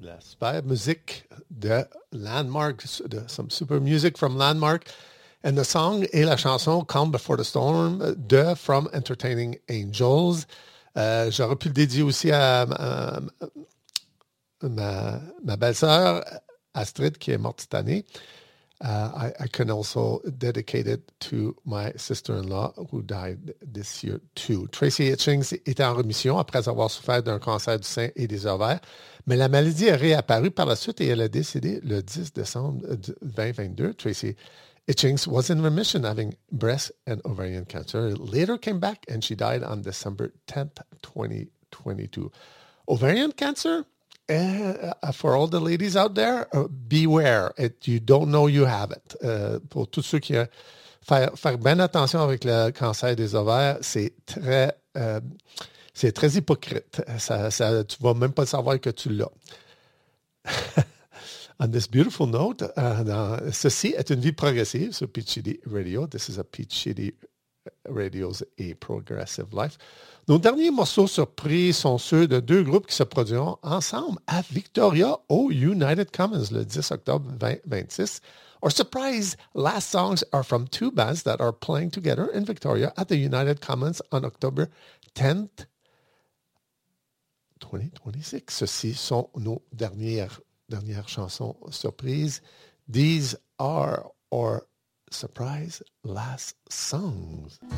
la super musique de Landmark, some super music from Landmark. And the song est la chanson Calm Before the Storm de From Entertaining Angels. J'aurais pu le dédier aussi à ma belle-sœur Astrid, qui est morte cette année. I can also dedicate it to my sister-in-law who died this year too. Tracy Hitchings était en rémission après avoir souffert d'un cancer du sein et des ovaires, mais la maladie est réapparue par la suite et elle a décédé le 10 décembre 2022. Tracy Hitchings was in remission, having breast and ovarian cancer. It later came back and she died on December 10th, 2022. Ovarian cancer? For all the ladies out there, beware. You don't know you have it. Pour tous ceux qui faire bien attention avec le cancer des ovaires, c'est très hypocrite. Tu vas même pas savoir que tu l'as. On this beautiful note, ceci est une vie progressive sur Peach City Radio. This is a Peach City Radio's A Progressive Life. Nos derniers morceaux surpris sont ceux de deux groupes qui se produiront ensemble à Victoria au United Commons le 10 octobre 2026. Our surprise last songs are from two bands that are playing together in Victoria at the United Commons on October 10th, 2026. Ceci sont nos dernières chansons surprises. These are our surprise last songs.